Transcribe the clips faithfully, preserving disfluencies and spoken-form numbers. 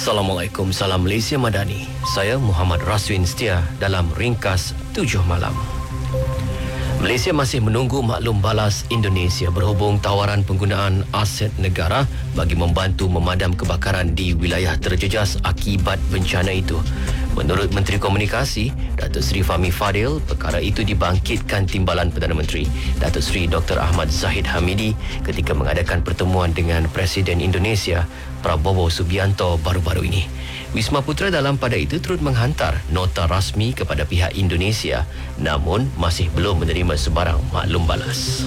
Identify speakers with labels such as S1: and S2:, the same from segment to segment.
S1: Assalamualaikum, salam Malaysia Madani. Saya Muhammad Raswin Setia dalam ringkas tujuh malam. Malaysia masih menunggu maklum balas Indonesia berhubung tawaran penggunaan aset negara bagi membantu memadam kebakaran di wilayah terjejas akibat bencana itu. Menurut Menteri Komunikasi, Datuk Seri Fahmi Fadil, perkara itu dibangkitkan Timbalan Perdana Menteri, Datuk Seri Doktor Ahmad Zahid Hamidi ketika mengadakan pertemuan dengan Presiden Indonesia, Prabowo Subianto baru-baru ini. Wisma Putra dalam pada itu turut menghantar nota rasmi kepada pihak Indonesia, namun masih belum menerima sebarang maklum balas.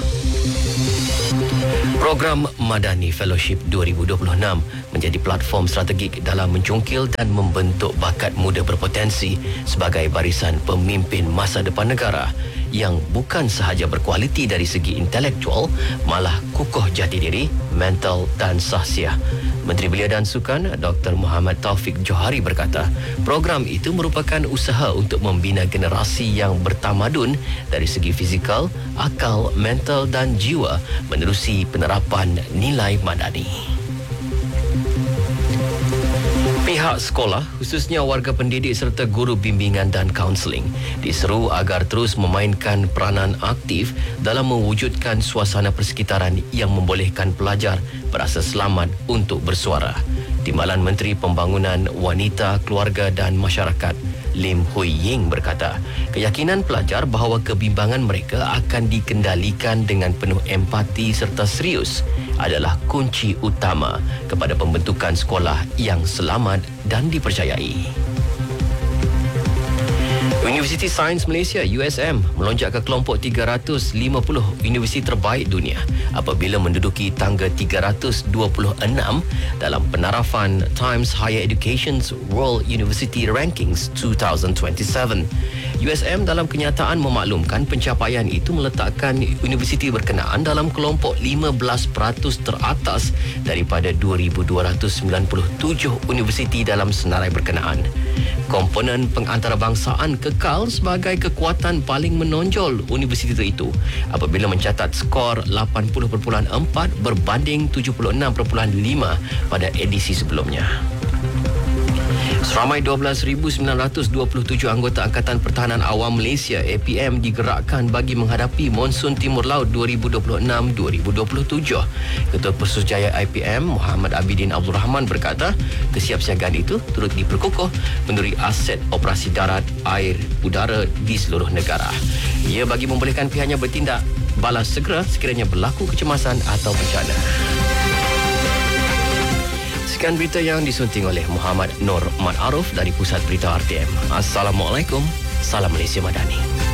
S1: Program Madani Fellowship dua ribu dua puluh enam menjadi platform strategik dalam mencungkil dan membentuk bakat muda berpotensi sebagai barisan pemimpin masa depan negara yang bukan sahaja berkualiti dari segi intelektual, malah kukuh jati diri, mental dan sahsiah. Menteri Belia dan Sukan Doktor Muhammad Taufik Johari berkata, program itu merupakan usaha untuk membina generasi yang bertamadun dari segi fizikal, akal, mental dan jiwa menerusi penerapan nilai madani. Pihak sekolah, khususnya warga pendidik serta guru bimbingan dan kaunseling, diseru agar terus memainkan peranan aktif dalam mewujudkan suasana persekitaran yang membolehkan pelajar berasa selamat untuk bersuara. Timbalan Menteri Pembangunan Wanita, Keluarga dan Masyarakat, Lim Hui Ying berkata, keyakinan pelajar bahawa kebimbangan mereka akan dikendalikan dengan penuh empati serta serius adalah kunci utama kepada pembentukan sekolah yang selamat dan dipercayai. Universiti Sains Malaysia U S M melonjak ke kelompok tiga ratus lima puluh universiti terbaik dunia apabila menduduki tangga tiga ratus dua puluh enam dalam penarafan Times Higher Education's World University Rankings dua ribu dua puluh tujuh. U S M dalam kenyataan memaklumkan pencapaian itu meletakkan universiti berkenaan dalam kelompok lima belas peratus teratas daripada dua ribu dua ratus sembilan puluh tujuh universiti dalam senarai berkenaan. Komponen pengantarabangsaaan kekal sebagai kekuatan paling menonjol universiti itu apabila mencatat skor lapan puluh perpuluhan empat berbanding tujuh puluh enam perpuluhan lima pada edisi sebelumnya. Seramai dua belas ribu sembilan ratus dua puluh tujuh anggota Angkatan Pertahanan Awam Malaysia A P M digerakkan bagi menghadapi monsun Timur Laut dua ribu dua puluh enam dua ribu dua puluh tujuh. Ketua Persusjaya I P M Muhammad Abidin Abdul Rahman berkata, kesiapsiagaan itu turut diperkukuh menurut aset operasi darat, air, udara di seluruh negara. Ia bagi membolehkan pihaknya bertindak balas segera sekiranya berlaku kecemasan atau bencana. Sekian berita yang disunting oleh Muhammad Nur Mat Aruf dari Pusat Berita R T M. Assalamualaikum, salam Malaysia Madani.